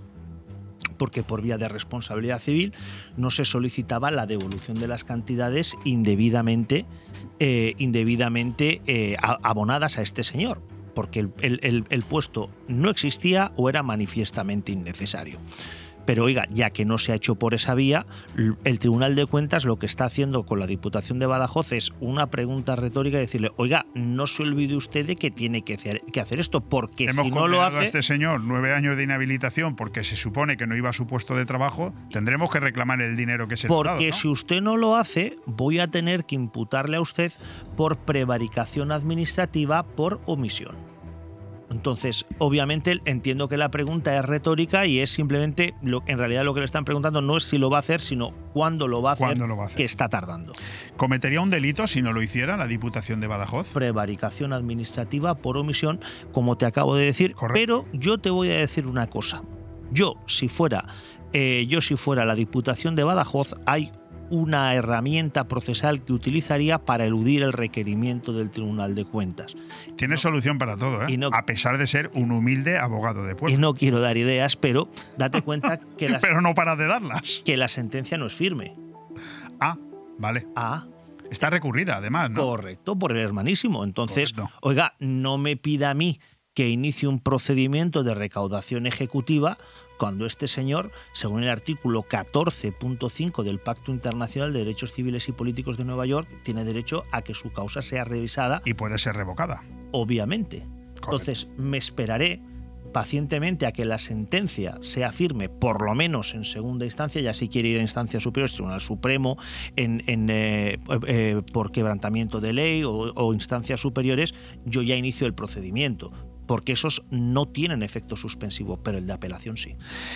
Speaker 9: porque por vía de responsabilidad civil no se solicitaba la devolución de las cantidades indebidamente, eh, indebidamente eh, abonadas a este señor, porque el, el, el puesto no existía o era manifiestamente innecesario. Pero oiga, ya que no se ha hecho por esa vía, el Tribunal de Cuentas lo que está haciendo con la Diputación de Badajoz es una pregunta retórica y decirle, oiga, no se olvide usted de que tiene que hacer, que hacer esto, porque
Speaker 8: Hemos
Speaker 9: si no lo hace...
Speaker 8: a este señor nueve años de inhabilitación porque se supone que no iba a su puesto de trabajo, tendremos que reclamar el dinero que se le ha dado,
Speaker 9: Porque
Speaker 8: ¿no?
Speaker 9: si usted no lo hace, voy a tener que imputarle a usted por prevaricación administrativa por omisión. Entonces, obviamente, entiendo que la pregunta es retórica y es simplemente, lo, en realidad lo que le están preguntando no es si lo va a hacer, sino cuándo lo va a hacer,
Speaker 8: lo va a hacer?
Speaker 9: que está tardando.
Speaker 8: ¿Cometería un delito si no lo hiciera la Diputación de Badajoz?
Speaker 9: Prevaricación administrativa por omisión, como te acabo de decir. Correcto. Pero yo te voy a decir una cosa. Yo, si fuera, eh, yo, si fuera la Diputación de Badajoz, hay una herramienta procesal que utilizaría para eludir el requerimiento del Tribunal de Cuentas.
Speaker 8: Tiene no, solución para todo, ¿eh? No, a pesar de ser un humilde abogado de pueblo.
Speaker 9: Y no quiero dar ideas, pero date cuenta que la,
Speaker 8: pero no para de darlas.
Speaker 9: Que la sentencia no es firme.
Speaker 8: Ah, vale.
Speaker 9: Ah.
Speaker 8: Está recurrida, además, ¿no?
Speaker 9: Correcto, por el hermanísimo. Entonces,
Speaker 8: Correcto.
Speaker 9: Oiga, no me pida a mí que inicie un procedimiento de recaudación ejecutiva cuando este señor, según el artículo catorce punto cinco del Pacto Internacional de Derechos Civiles y Políticos de Nueva York, tiene derecho a que su causa sea revisada.
Speaker 8: Y puede ser revocada.
Speaker 9: Obviamente. Correcto. Entonces, me esperaré pacientemente a que la sentencia sea firme, por lo menos en segunda instancia, ya si quiere ir a instancias superiores, Tribunal Supremo, en, en, eh, eh, por quebrantamiento de ley o, o instancias superiores, yo ya inicio el procedimiento, porque esos no tienen efecto suspensivo, pero el de apelación sí.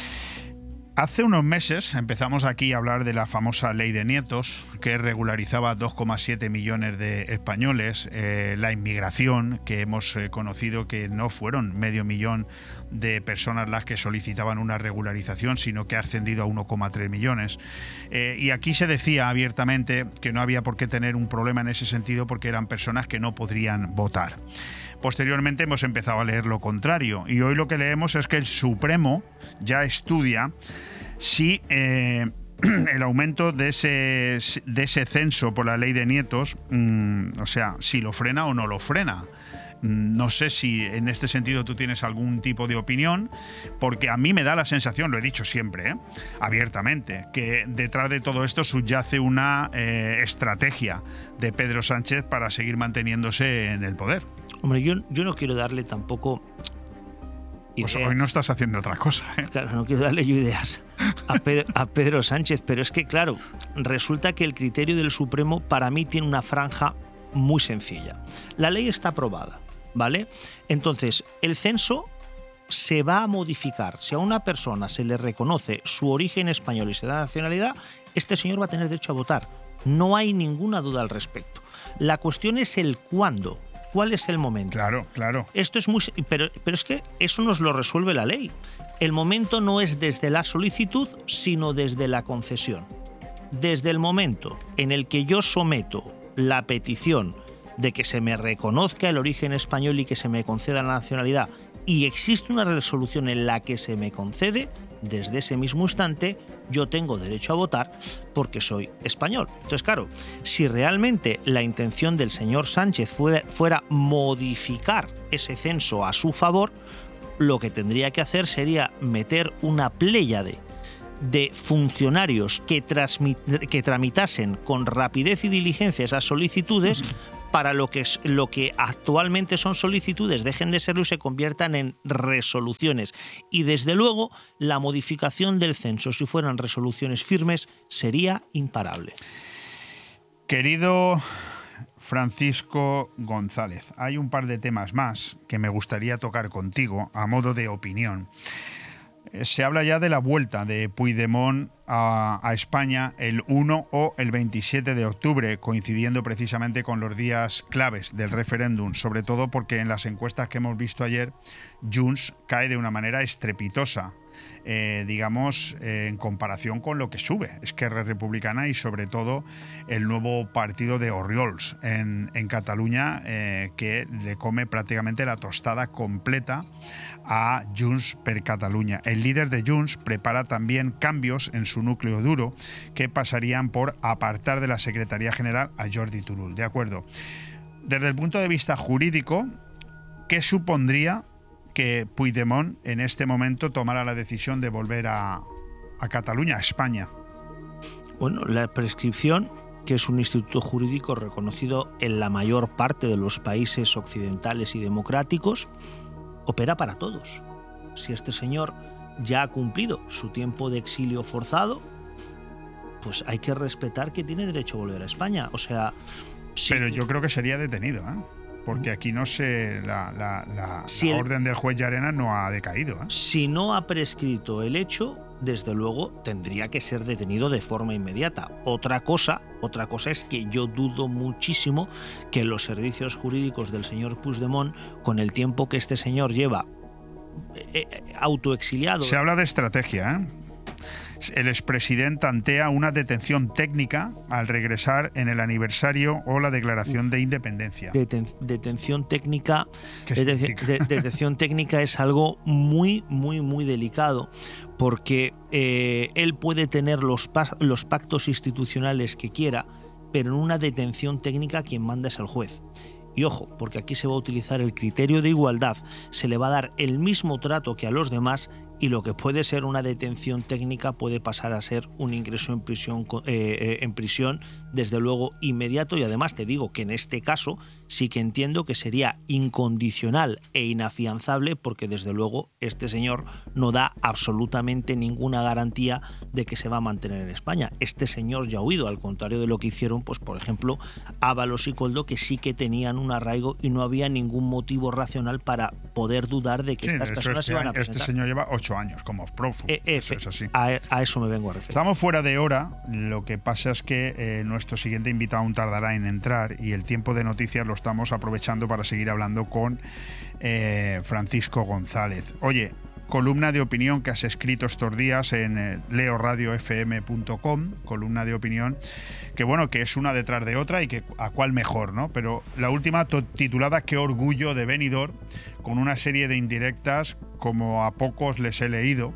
Speaker 8: Hace unos meses empezamos aquí a hablar de la famosa ley de nietos, que regularizaba dos coma siete millones de españoles, eh, la inmigración, que hemos eh, conocido que no fueron medio millón de personas las que solicitaban una regularización, sino que ha ascendido a uno coma tres millones. Eh, y aquí se decía abiertamente que no había por qué tener un problema en ese sentido porque eran personas que no podrían votar. Posteriormente hemos empezado a leer lo contrario y hoy lo que leemos es que el Supremo ya estudia si eh, el aumento de ese, de ese censo por la ley de nietos, mmm, o sea, si lo frena o no lo frena. No sé si en este sentido tú tienes algún tipo de opinión, porque a mí me da la sensación, lo he dicho siempre, ¿eh? abiertamente, que detrás de todo esto subyace una eh, estrategia de Pedro Sánchez para seguir manteniéndose en el poder.
Speaker 9: Hombre, yo, yo no quiero darle tampoco ideas.
Speaker 8: Pues hoy no estás haciendo otra cosa, ¿eh?
Speaker 9: Claro, no quiero darle yo ideas a Pedro, a Pedro Sánchez, pero es que, claro, resulta que el criterio del Supremo para mí tiene una franja muy sencilla. La ley está aprobada, ¿vale? Entonces, el censo se va a modificar. Si a una persona se le reconoce su origen español y se da nacionalidad, este señor va a tener derecho a votar. No hay ninguna duda al respecto. La cuestión es el cuándo. ¿Cuál es el momento?
Speaker 8: Claro, claro.
Speaker 9: Esto es muy, pero, pero es que eso nos lo resuelve la ley. El momento no es desde la solicitud, sino desde la concesión. Desde el momento en el que yo someto la petición de que se me reconozca el origen español y que se me conceda la nacionalidad, y existe una resolución en la que se me concede, desde ese mismo instante yo tengo derecho a votar porque soy español. Entonces, claro, si realmente la intención del señor Sánchez fuera, fuera modificar ese censo a su favor, lo que tendría que hacer sería meter una pléyade de funcionarios que, que tramitasen con rapidez y diligencia esas solicitudes para lo que, es, lo que actualmente son solicitudes dejen de serlo y se conviertan en resoluciones. Y desde luego la modificación del censo, si fueran resoluciones firmes, sería imparable.
Speaker 8: Querido Francisco González, hay un par de temas más que me gustaría tocar contigo a modo de opinión. Se habla ya de la vuelta de Puigdemont a, a España el uno o el veintisiete de octubre, coincidiendo precisamente con los días claves del referéndum, sobre todo porque en las encuestas que hemos visto ayer, Junts cae de una manera estrepitosa, eh, digamos, eh, en comparación con lo que sube Esquerra Republicana y sobre todo el nuevo partido de Orriols en, en Cataluña, eh, que le come prácticamente la tostada completa a Junts per Catalunya. El líder de Junts prepara también cambios en su núcleo duro que pasarían por apartar de la Secretaría General a Jordi Turull. De acuerdo. Desde el punto de vista jurídico, ¿qué supondría que Puigdemont en este momento tomara la decisión de volver a, a Cataluña, a España?
Speaker 9: Bueno, la prescripción, que es un instituto jurídico reconocido en la mayor parte de los países occidentales y democráticos, opera para todos. Si este señor ya ha cumplido su tiempo de exilio forzado, pues hay que respetar que tiene derecho a volver a España. O sea, sí.
Speaker 8: Pero yo creo que sería detenido, ¿eh? Porque aquí no se la, la, la,
Speaker 9: si
Speaker 8: la
Speaker 9: el,
Speaker 8: orden del juez Llarena no ha decaído, ¿eh?
Speaker 9: Si no ha prescrito el hecho, desde luego tendría que ser detenido de forma inmediata. Otra cosa, otra cosa es que yo dudo muchísimo que los servicios jurídicos del señor Puigdemont, con el tiempo que este señor lleva eh, autoexiliado...
Speaker 8: Se habla de estrategia, ¿eh? El expresidente tantea una detención técnica al regresar en el aniversario o la declaración de independencia.
Speaker 9: Deten, detención técnica, deten, de, detención técnica es algo muy, muy, muy delicado, porque eh, él puede tener los, los pactos institucionales que quiera, pero en una detención técnica quien manda es el juez. Y ojo, porque aquí se va a utilizar el criterio de igualdad, se le va a dar el mismo trato que a los demás, y lo que puede ser una detención técnica puede pasar a ser un ingreso en prisión, eh, en prisión desde luego inmediato. Y además te digo que en este caso sí que entiendo que sería incondicional e inafianzable, porque desde luego este señor no da absolutamente ninguna garantía de que se va a mantener en España. Este señor ya ha huido, al contrario de lo que hicieron, pues por ejemplo, Ábalos y Koldo, que sí que tenían un arraigo y no había ningún motivo racional para poder dudar de que
Speaker 8: sí,
Speaker 9: estas personas
Speaker 8: este,
Speaker 9: se van a presentar.
Speaker 8: Este señor lleva ocho años como prófugo.
Speaker 9: Eh,
Speaker 8: eso es así.
Speaker 9: A, a eso me vengo a referir.
Speaker 8: Estamos fuera de hora, lo que pasa es que eh, nuestro siguiente invitado aún tardará en entrar y el tiempo de noticias lo estamos aprovechando para seguir hablando con eh, Francisco González. Oye, columna de opinión que has escrito estos días en eh, leo radio f m punto com, columna de opinión que bueno, que es una detrás de otra y que a cuál mejor, ¿no? Pero la última titulada Qué orgullo de Benidorm, con una serie de indirectas como a pocos les he leído.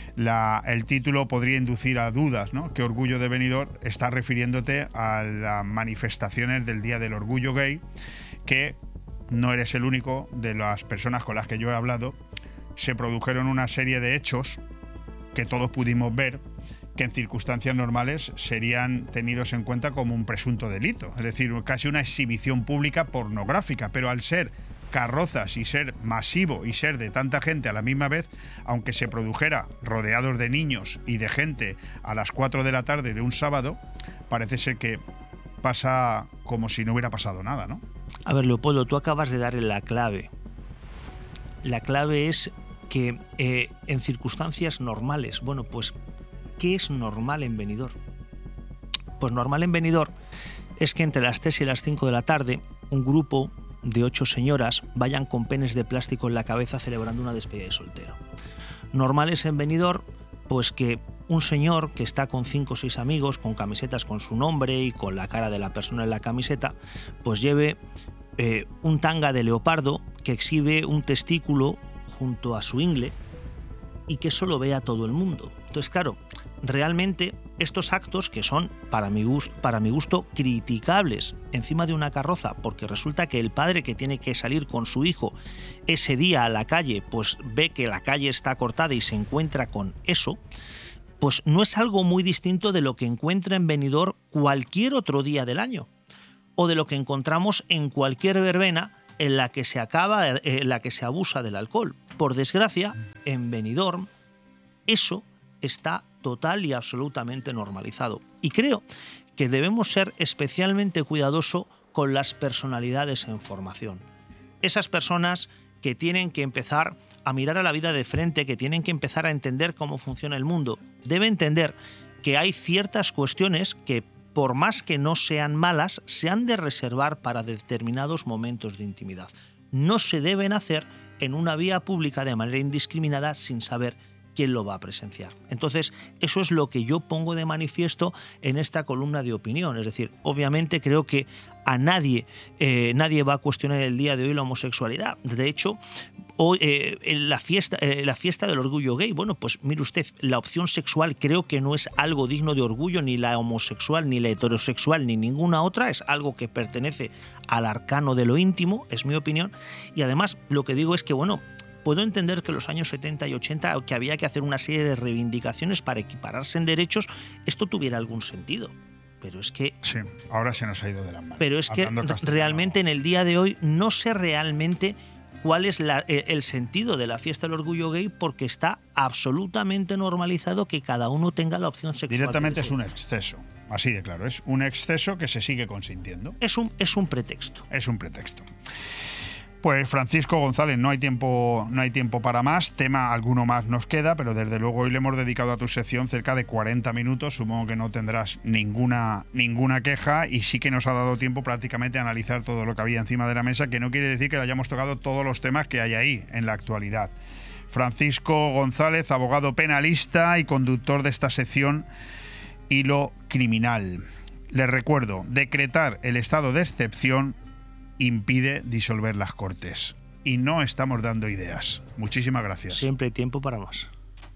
Speaker 8: La, el título podría inducir a dudas, ¿no? Qué orgullo de Benidorm, está refiriéndote a las manifestaciones del Día del Orgullo Gay, que no eres el único de las personas con las que yo he hablado. Se produjeron una serie de hechos que todos pudimos ver, que en circunstancias normales serían tenidos en cuenta como un presunto delito, es decir, casi una exhibición pública pornográfica, pero al ser carrozas y ser masivo y ser de tanta gente a la misma vez, aunque se produjera rodeados de niños y de gente a las cuatro de la tarde de un sábado, parece ser que pasa como si no hubiera pasado nada, ¿no?
Speaker 9: A ver, Leopoldo, tú acabas de darle la clave. La clave es que eh, en circunstancias normales, bueno, pues, ¿qué es normal en Benidorm? Pues normal en Benidorm es que entre las tres y las cinco de la tarde un grupo de ocho señoras vayan con penes de plástico en la cabeza celebrando una despedida de soltero. Normal es en Benidorm, pues que un señor que está con cinco o seis amigos, con camisetas con su nombre y con la cara de la persona en la camiseta, pues lleve eh, un tanga de leopardo que exhibe un testículo junto a su ingle y que eso lo vea todo el mundo. Entonces, claro, realmente estos actos, que son para mi gusto, para mi gusto criticables encima de una carroza, porque resulta que el padre que tiene que salir con su hijo ese día a la calle, pues ve que la calle está cortada y se encuentra con eso, pues no es algo muy distinto de lo que encuentra en Benidorm cualquier otro día del año, o de lo que encontramos en cualquier verbena en la que se acaba, en la que se abusa del alcohol. Por desgracia, en Benidorm eso está total y absolutamente normalizado. Y creo que debemos ser especialmente cuidadosos con las personalidades en formación. Esas personas que tienen que empezar a mirar a la vida de frente, que tienen que empezar a entender cómo funciona el mundo, deben entender que hay ciertas cuestiones que, por más que no sean malas, se han de reservar para determinados momentos de intimidad. No se deben hacer en una vía pública de manera indiscriminada sin saber quién lo va a presenciar. Entonces, eso es lo que yo pongo de manifiesto en esta columna de opinión. Es decir, obviamente creo que a nadie, eh, nadie va a cuestionar el día de hoy la homosexualidad. De hecho, hoy, eh, en la fiesta, eh, la fiesta del orgullo gay, bueno, pues mire usted, la opción sexual creo que no es algo digno de orgullo, ni la homosexual, ni la heterosexual, ni ninguna otra, es algo que pertenece al arcano de lo íntimo, es mi opinión, y además lo que digo es que, bueno, puedo entender que en los años setenta y ochenta, que había que hacer una serie de reivindicaciones para equipararse en derechos, esto tuviera algún sentido. Pero es que...
Speaker 8: Sí, ahora se nos ha ido de las manos.
Speaker 9: Pero es que realmente en el día de hoy no sé realmente cuál es la, el sentido de la fiesta del orgullo gay, porque está absolutamente normalizado que cada uno tenga la opción sexual.
Speaker 8: Directamente es un exceso, así de claro. Es un exceso que se sigue consintiendo.
Speaker 9: Es un, es un pretexto.
Speaker 8: Es un pretexto. Pues Francisco González, no hay tiempo, no hay tiempo para más, tema alguno más nos queda, pero desde luego hoy le hemos dedicado a tu sección cerca de cuarenta minutos, supongo que no tendrás ninguna, ninguna queja, y sí que nos ha dado tiempo prácticamente a analizar todo lo que había encima de la mesa, que no quiere decir que le hayamos tocado todos los temas que hay ahí en la actualidad. Francisco González, abogado penalista y conductor de esta sección Hilo Criminal. Les recuerdo, decretar el estado de excepción impide disolver las Cortes. Y no estamos dando ideas. Muchísimas gracias.
Speaker 9: Siempre hay tiempo para más.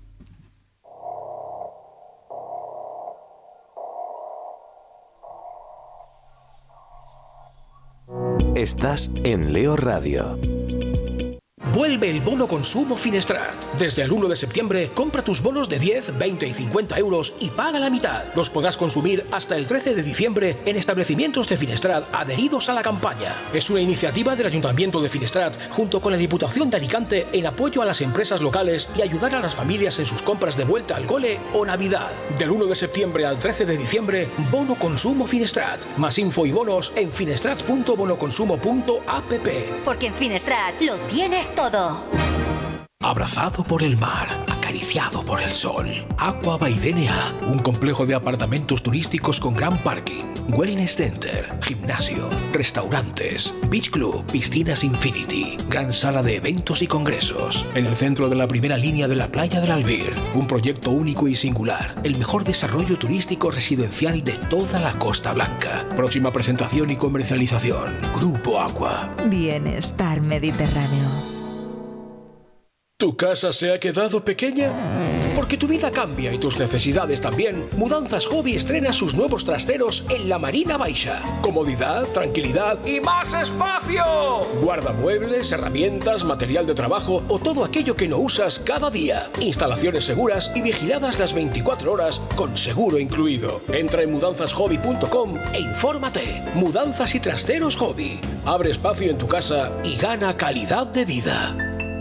Speaker 7: Estás en Leo Radio.
Speaker 4: Vuelve el bono consumo Finestrat. Desde el uno de septiembre, compra tus bonos de diez, veinte y cincuenta euros y paga la mitad. Los podrás consumir hasta el trece de diciembre en establecimientos de Finestrat adheridos a la campaña. Es una iniciativa del Ayuntamiento de Finestrat junto con la Diputación de Alicante en apoyo a las empresas locales y ayudar a las familias en sus compras de vuelta al cole o Navidad. Del uno de septiembre al trece de diciembre, bono consumo Finestrat. Más info y bonos en finestrat punto bonoconsumo punto app.
Speaker 10: Porque en Finestrat lo tienes todo. Todo.
Speaker 4: Abrazado por el mar, acariciado por el sol. Aqua by D N A, un complejo de apartamentos turísticos con gran parking, wellness center, gimnasio, restaurantes, beach club, piscinas infinity, gran sala de eventos y congresos. En el centro de la primera línea de la playa del Albir, un proyecto único y singular, el mejor desarrollo turístico residencial de toda la Costa Blanca. Próxima presentación y comercialización, Grupo Aqua.
Speaker 11: Bienestar Mediterráneo.
Speaker 4: ¿Tu casa se ha quedado pequeña? Porque tu vida cambia y tus necesidades también. Mudanzas Hobby estrena sus nuevos trasteros en la Marina Baixa. Comodidad, tranquilidad y más espacio. Guardamuebles, herramientas, material de trabajo o todo aquello que no usas cada día. Instalaciones seguras y vigiladas las veinticuatro horas con seguro incluido. Entra en mudanzas hobby punto com e infórmate. Mudanzas y trasteros Hobby. Abre espacio en tu casa y gana calidad de vida.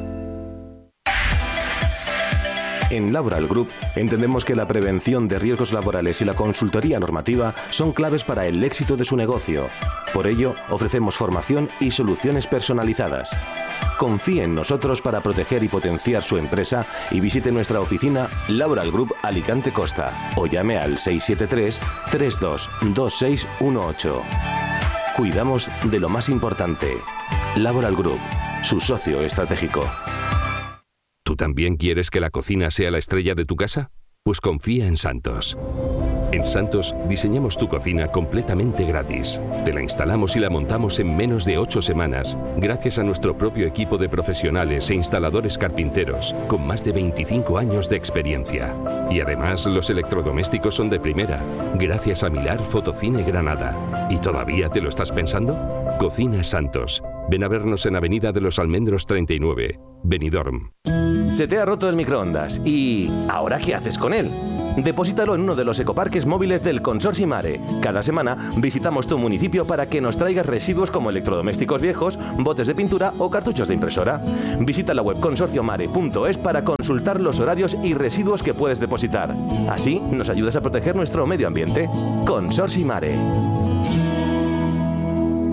Speaker 7: En Laboral Group entendemos que la prevención de riesgos laborales y la consultoría normativa son claves para el éxito de su negocio. Por ello, ofrecemos formación y soluciones personalizadas. Confíe en nosotros para proteger y potenciar su empresa y visite nuestra oficina Laboral Group Alicante Costa o llame al seis siete tres, tres dos dos seis uno ocho. Cuidamos de lo más importante. Laboral Group, su socio estratégico.
Speaker 2: ¿Tú también quieres que la cocina sea la estrella de tu casa? Pues confía en Santos. En Santos diseñamos tu cocina completamente gratis. Te la instalamos y la montamos en menos de ocho semanas, gracias a nuestro propio equipo de profesionales e instaladores carpinteros, con más de veinticinco años de experiencia. Y además los electrodomésticos son de primera, gracias a Milar Fotocine Granada. ¿Y todavía te lo estás pensando? Cocina Santos. Ven a vernos en Avenida de los Almendros treinta y nueve, Benidorm.
Speaker 7: Se te ha roto el microondas y ¿ahora qué haces con él? Deposítalo en uno de los ecoparques móviles del Consorcio Mare. Cada semana visitamos tu municipio para que nos traigas residuos como electrodomésticos viejos, botes de pintura o cartuchos de impresora. Visita la web consorcio mare punto es para consultar los horarios y residuos que puedes depositar. Así nos ayudas a proteger nuestro medio ambiente. Consorcio Mare.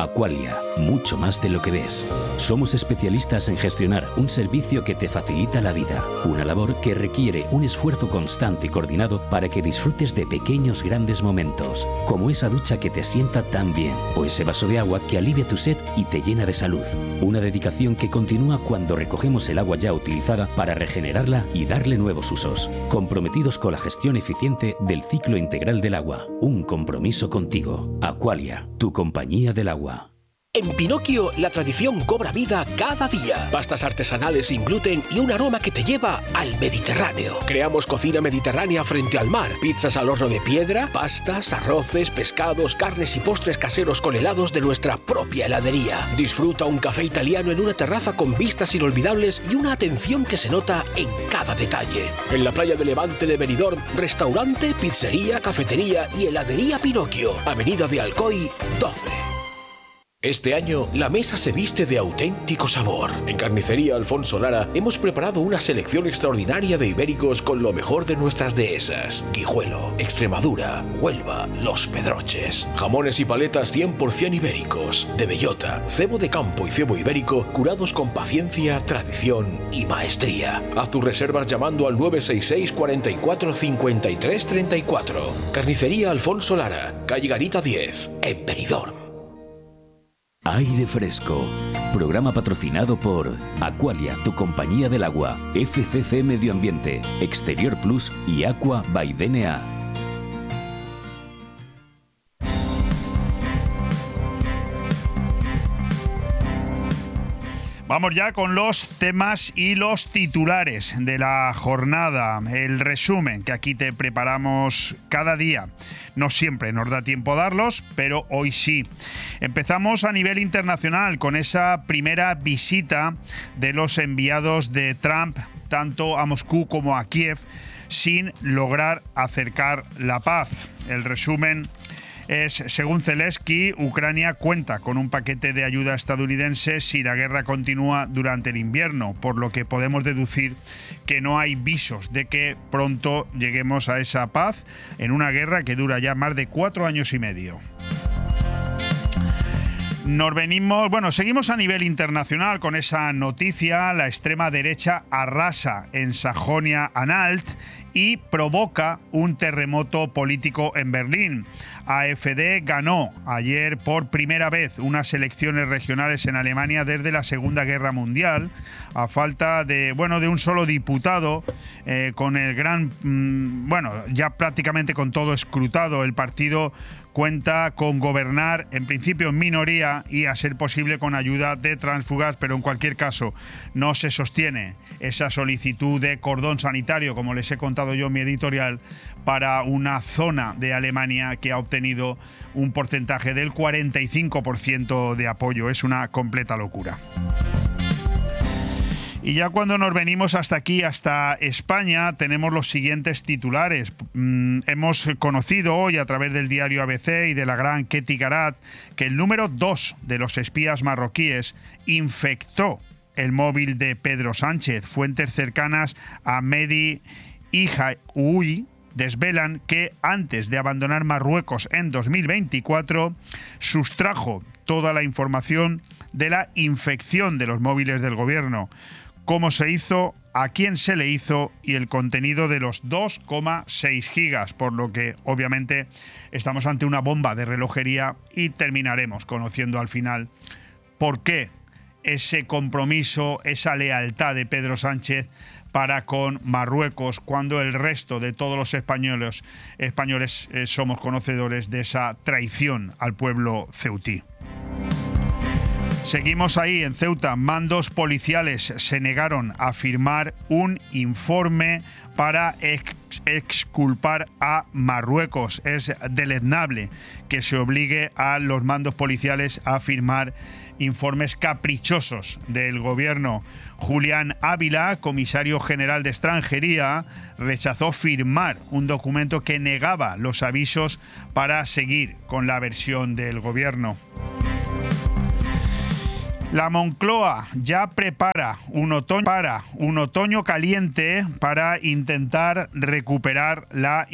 Speaker 5: Aqualia, mucho más de lo que ves. Somos especialistas en gestionar un servicio que te facilita la vida, una labor que requiere un esfuerzo constante y coordinado para que disfrutes de pequeños grandes momentos, como esa ducha que te sienta tan bien, o ese vaso de agua que alivia tu sed y te llena de salud. Una dedicación que continúa cuando recogemos el agua ya utilizada para regenerarla y darle nuevos usos. Comprometidos con la gestión eficiente del ciclo integral del agua. Un compromiso contigo. Aqualia, tu compañía del agua.
Speaker 4: En Pinocchio, la tradición cobra vida cada día. Pastas artesanales sin gluten y un aroma que te lleva al Mediterráneo. Creamos cocina mediterránea frente al mar. Pizzas al horno de piedra, pastas, arroces, pescados, carnes y postres caseros con helados de nuestra propia heladería. Disfruta un café italiano en una terraza con vistas inolvidables y una atención que se nota en cada detalle. En la playa de Levante de Benidorm, restaurante, pizzería, cafetería y heladería Pinocchio. Avenida de Alcoy, doce. Este año, la mesa se viste de auténtico sabor. En Carnicería Alfonso Lara hemos preparado una selección extraordinaria de ibéricos con lo mejor de nuestras dehesas. Guijuelo, Extremadura, Huelva, Los Pedroches. Jamones y paletas cien por ciento ibéricos. De bellota, cebo de campo y cebo ibérico curados con paciencia, tradición y maestría. Haz tus reservas llamando al nueve seis seis, cuarenta y cuatro, cincuenta y tres, treinta y cuatro. Carnicería Alfonso Lara, calle Garita diez, en Benidorm.
Speaker 5: Aire Fresco. Programa patrocinado por Aqualia, tu compañía del agua, F C C Medio Ambiente, Exterior Plus y Aqua by D N A.
Speaker 8: Vamos ya con los temas y los titulares de la jornada, el resumen que aquí te preparamos cada día. No siempre nos da tiempo darlos, pero hoy sí. Empezamos a nivel internacional con esa primera visita de los enviados de Trump, tanto a Moscú como a Kiev, sin lograr acercar la paz. El resumen es, según Zelensky, Ucrania cuenta con un paquete de ayuda estadounidense si la guerra continúa durante el invierno, por lo que podemos deducir que no hay visos de que pronto lleguemos a esa paz en una guerra que dura ya más de cuatro años y medio. Nos venimos, bueno, seguimos a nivel internacional con esa noticia. La extrema derecha arrasa en Sajonia-Anhalt y provoca un terremoto político en Berlín. A F D ganó ayer por primera vez unas elecciones regionales en Alemania desde la Segunda Guerra Mundial, a falta de, bueno, de un solo diputado, eh, con el gran, mmm, bueno, ya prácticamente con todo escrutado. El partido cuenta con gobernar, en principio en minoría, y a ser posible con ayuda de tránsfugas, pero en cualquier caso no se sostiene esa solicitud de cordón sanitario, como les he contado yo en mi editorial, para una zona de Alemania que ha obtenido un porcentaje del cuarenta y cinco por ciento de apoyo. Es una completa locura. Y ya cuando nos venimos hasta aquí, hasta España, tenemos los siguientes titulares. Mm, hemos conocido hoy a través del diario A B C y de la gran Ketty Garat que el número dos de los espías marroquíes infectó el móvil de Pedro Sánchez. Fuentes cercanas a Mehdi Ijaoui desvelan que antes de abandonar Marruecos en dos mil veinticuatro, sustrajo toda la información de la infección de los móviles del gobierno, cómo se hizo, a quién se le hizo y el contenido de los dos coma seis gigas, por lo que obviamente estamos ante una bomba de relojería y terminaremos conociendo al final por qué ese compromiso, esa lealtad de Pedro Sánchez para con Marruecos, cuando el resto de todos los españoles, españoles eh, somos conocedores de esa traición al pueblo ceutí. Seguimos ahí en Ceuta. Mandos policiales se negaron a firmar un informe para ex exculpar a Marruecos. Es deleznable que se obligue a los mandos policiales a firmar informes caprichosos del gobierno. Julián Ávila, comisario general de Extranjería, rechazó firmar un documento que negaba los avisos para seguir con la versión del gobierno. La Moncloa ya prepara un otoño, para un otoño caliente para intentar recuperar la